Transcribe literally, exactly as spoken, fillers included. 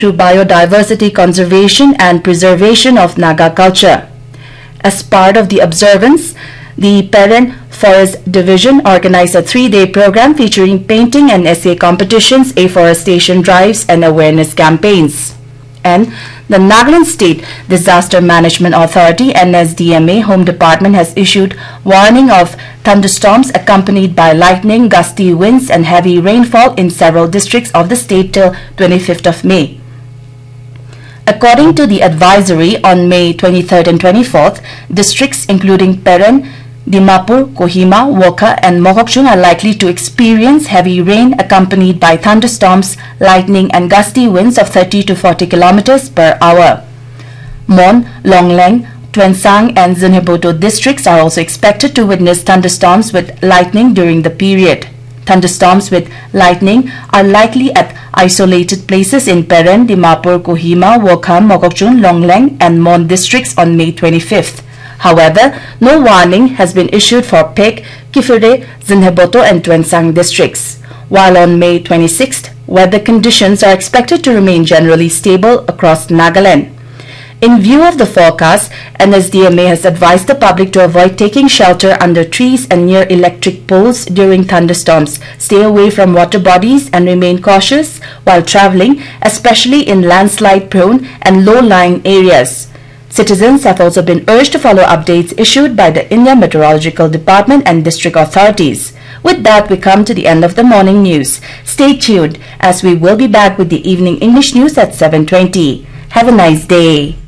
to biodiversity conservation and preservation of Naga culture. As part of the observance, the Peren Forest Division organized a three-day program featuring painting and essay competitions, afforestation drives, and awareness campaigns. And the Nagaland State Disaster Management Authority N S D M A Home Department has issued warning of thunderstorms accompanied by lightning, gusty winds, and heavy rainfall in several districts of the state till twenty-fifth of May. According to the advisory, on May twenty-third and twenty-fourth, districts including Peren, Dimapur, Kohima, Wokha, and Mokokchung are likely to experience heavy rain accompanied by thunderstorms, lightning, and gusty winds of thirty to forty kilometers per hour. Mon, Longleng, Tuensang, and Zunheboto districts are also expected to witness thunderstorms with lightning during the period. Thunderstorms with lightning are likely at isolated places in Peren, Dimapur, Kohima, Wokha, Mokokchung, Longleng, and Mon districts on May twenty-fifth. However, no warning has been issued for Phek, Kifire, Zunheboto, and Tuensang districts. While on May twenty-sixth, weather conditions are expected to remain generally stable across Nagaland. In view of the forecast, N S D M A has advised the public to avoid taking shelter under trees and near electric poles during thunderstorms, stay away from water bodies, and remain cautious while traveling, especially in landslide-prone and low-lying areas. Citizens have also been urged to follow updates issued by the India Meteorological Department and district authorities. With that, we come to the end of the morning news. Stay tuned as we will be back with the evening English news at seven twenty. Have a nice day.